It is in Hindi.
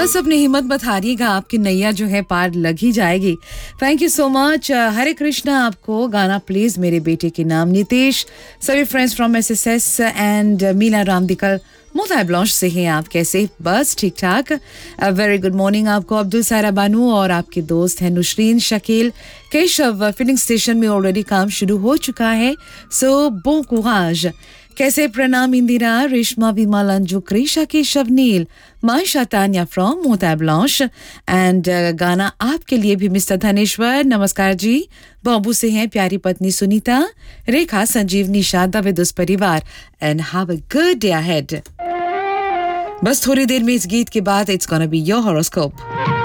बस अपनी हिम्मत मत हारिएगा, आपकी नैया जो है पार लग ही जाएगी। Thank you so much. हरे कृष्णा आपको गाना प्लीज मेरे बेटे के नाम। नितेश, सभी friends from SSS and मीला रामदिकल Mota blush से हैं आप, कैसे? बस ठीक ठाक। वेरी गुड मॉर्निंग आपको। अब्दुल सारा बानू और आपके दोस्त हैं नुशरीन, शकील, केशव। फिलिंग स्टेशन में ऑलरेडी काम शुरू हो चुका है, सो बो कुराज। कैसे? प्रणाम इंदिरा, रेशमा, विमल, अंजू, क्रिशा, केशव, नील, माशा, Tanya from Mota blush and गाना आपके लिए भी मिस्टर धनेश्वर। नमस्कार जी। बाबू से हैं प्यारी पत्नी सुनीता, रेखा, संजीव, निशा, दवेदुस परिवार and have a good day ahead. बस थोड़ी देर में इस गीत के बाद it's gonna be your horoscope.